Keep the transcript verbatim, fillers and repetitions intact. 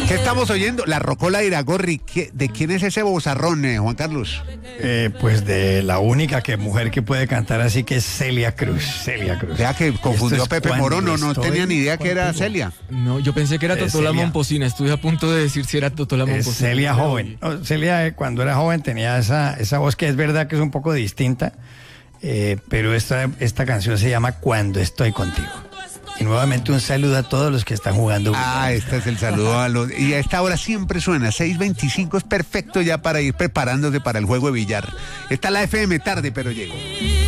¿Qué estamos oyendo? La Rocola de Iragorri. ¿De quién es ese bozarrón, eh, Juan Carlos? Eh, pues de la única que mujer que puede cantar así, que es Celia Cruz. Celia Cruz. Vea que confundió a Pepe Moro, no, no tenía ni idea que era Celia. No, yo pensé que era Es Totó la Celia. Momposina. Estuve a punto de decir si era Totó la Es Momposina. Celia joven. No, Celia eh, cuando era joven tenía esa, esa voz que es verdad que es un poco distinta, eh, pero esta, esta canción se llama Cuando estoy contigo. Y nuevamente un saludo a todos los que están jugando. Ah, este es el saludo a los... Y a esta hora siempre suena, seis veinticinco es perfecto ya para ir preparándose para el juego de billar. Está la F M tarde, pero llegó.